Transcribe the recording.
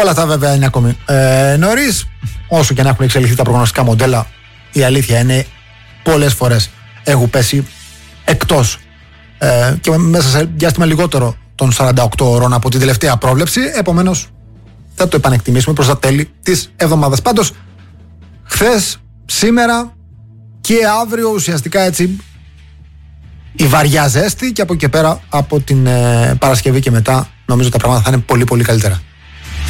Όλα αυτά βέβαια είναι ακόμη νωρίς. Όσο και να έχουν εξελιχθεί τα προγνωστικά μοντέλα, η αλήθεια είναι πολλές φορές έχουν πέσει εκτός και μέσα σε διάστημα λιγότερο των 48 ώρων από την τελευταία πρόβλεψη. Επομένως θα το επανεκτιμήσουμε προς τα τέλη της εβδομάδας. Πάντως χθες, σήμερα και αύριο ουσιαστικά έτσι η βαριά ζέστη, και από εκεί και πέρα από την Παρασκευή και μετά νομίζω τα πράγματα θα είναι πολύ πολύ καλύτερα.